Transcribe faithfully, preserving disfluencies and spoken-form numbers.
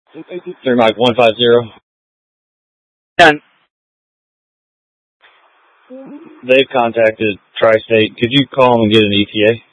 Three Mike one five zero. Ten. They've contacted Tri-State. Could you call them and get an E T A?